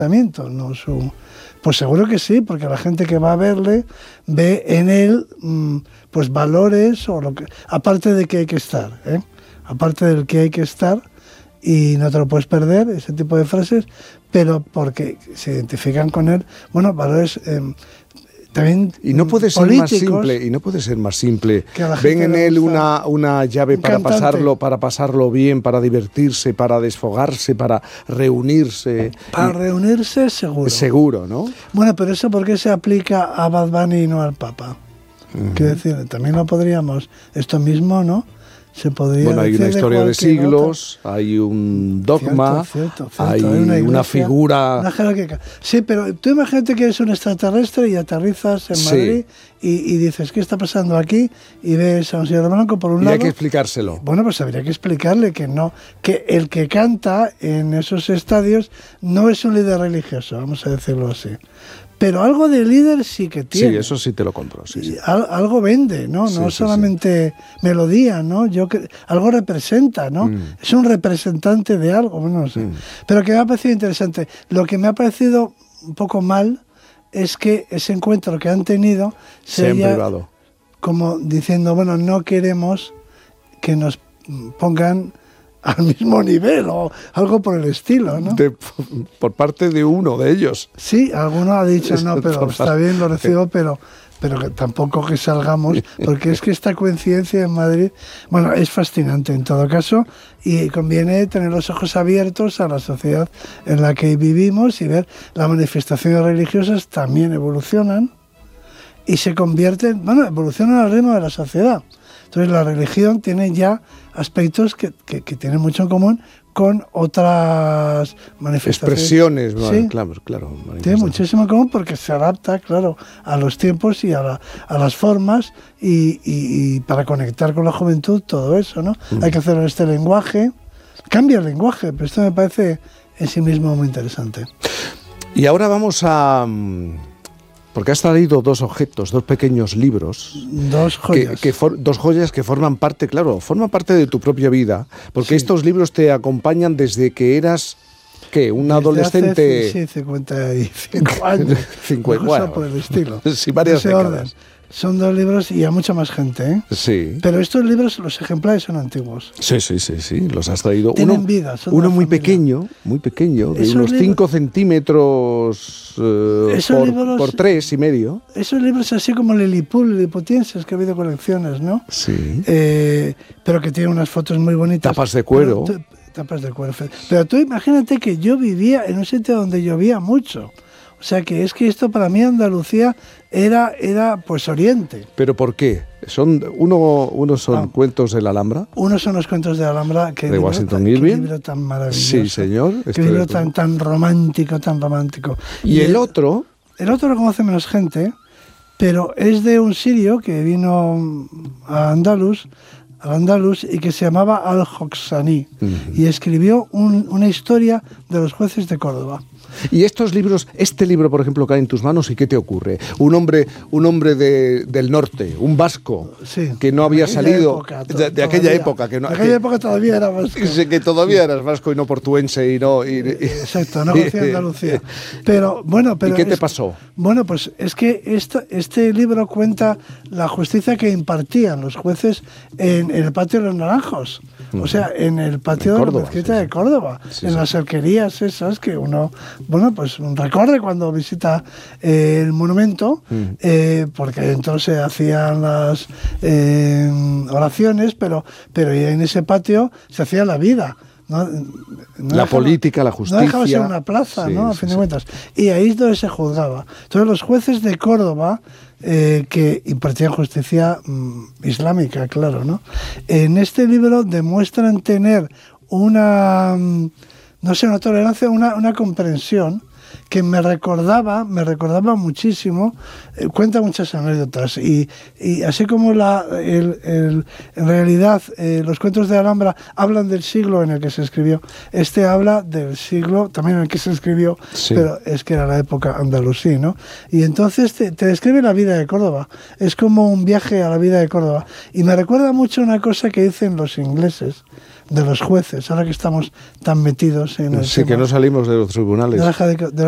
¿no? Pues seguro que sí, porque la gente que va a verle ve en él pues valores o lo que, aparte de que hay que estar, aparte del que hay que estar y no te lo puedes perder, ese tipo de frases, pero porque se identifican con él, bueno, valores también y no puede ser políticos, más simple. Ven en él una llave para pasarlo bien, para divertirse, para desfogarse, para reunirse. Para reunirse, seguro. Seguro, ¿no? Bueno, pero eso ¿por qué se aplica a Bad Bunny y no al Papa? Quiero decir, también lo podríamos, esto mismo, ¿no? Se podría bueno, hay decir una historia de siglos, otra. Hay un dogma, cierto. hay una iglesia, una figura... Una jerarquía. Sí, pero tú imagínate que eres un extraterrestre y aterrizas en Madrid y dices, ¿qué está pasando aquí? Y ves a un señor blanco por un lado... Y hay que explicárselo. Bueno, pues habría que explicarle que no, que el que canta en esos estadios no es un líder religioso, vamos a decirlo así. Pero algo de líder sí que tiene. Sí, eso sí te lo compro. Sí. Algo vende, ¿no? No solamente melodía, ¿no? Algo representa, ¿no? Es un representante de algo, bueno, no sé. Pero que me ha parecido interesante. Lo que me ha parecido un poco mal es que ese encuentro que han tenido se han privado. Como diciendo, bueno, no queremos que nos pongan al mismo nivel o algo por el estilo, ¿no? Por parte de uno de ellos. Sí, alguno ha dicho, no, pero está bien, lo recibo, pero que tampoco que salgamos, porque es que esta coincidencia en Madrid, bueno, es fascinante en todo caso, y conviene tener los ojos abiertos a la sociedad en la que vivimos y ver las manifestaciones religiosas también evolucionan y se convierten, bueno, evolucionan al ritmo de la sociedad. Entonces la religión tiene ya aspectos que tienen mucho en común con otras manifestaciones. Expresiones, sí, claro. Tiene muchísimo en común porque se adapta, claro, a los tiempos y a las formas y para conectar con la juventud, todo eso, ¿no? Hay que hacer este lenguaje, cambia el lenguaje, pero esto me parece en sí mismo muy interesante. Y ahora vamos a... Porque has traído dos pequeños libros. Dos joyas. Dos joyas que forman parte de tu propia vida. Porque estos libros te acompañan desde que eras, ¿qué? Un adolescente... Hace, 55 años. 50, por el estilo. Sí, varias décadas. Son dos libros y a mucha más gente, ¿eh? Sí. Pero estos libros, los ejemplares son antiguos. Sí, los has traído. Tienen vida. Uno muy pequeño, de unos 5 centímetros por 3,5. Esos libros así como liliputienses, que ha habido colecciones, ¿no? Sí. Pero que tienen unas fotos muy bonitas. Tapas de cuero. Pero tú imagínate que yo vivía en un sitio donde llovía mucho. O sea que es que esto para mí Andalucía era pues Oriente. ¿Pero por qué? Uno son cuentos de la Alhambra. Uno son los cuentos de la Alhambra. De Washington Irving. Qué libro tan maravilloso. Sí, señor. Qué libro tan romántico. ¿Y el otro? El otro lo conoce menos gente, pero es de un sirio que vino al Andalus y que se llamaba Al-Hoxani y escribió una historia de los jueces de Córdoba. Y estos libros, este libro, por ejemplo, cae en tus manos y ¿qué te ocurre? Un hombre del norte, un vasco, que no había salido de aquella época. De aquella época todavía era vasco. Que todavía eras vasco y no portuense. Exacto, no conocía Andalucía. Pero ¿y qué te pasó? Bueno, pues es que este libro cuenta la justicia que impartían los jueces en el patio de los Naranjos. O sea, en el patio de la mezquita de Córdoba, en las alquerías esas que uno, pues recorre cuando visita el monumento, porque dentro se hacían las oraciones, pero en ese patio se hacía la vida. La política, la justicia. No dejaba ser una plaza, ¿no? A fin de cuentas. Y ahí es donde se juzgaba. Entonces los jueces de Córdoba, que impartían justicia islámica, claro, ¿no? En este libro demuestran tener una tolerancia, una comprensión que me recordaba muchísimo, cuenta muchas anécdotas y así como en realidad los cuentos de Alhambra hablan del siglo en el que se escribió, este habla del siglo también en el que se escribió, pero es que era la época andalusí, ¿no? Y entonces te describe la vida de Córdoba, es como un viaje a la vida de Córdoba y me recuerda mucho una cosa que dicen los ingleses de los jueces, ahora que estamos tan metidos en el tema, que no salimos de los tribunales. De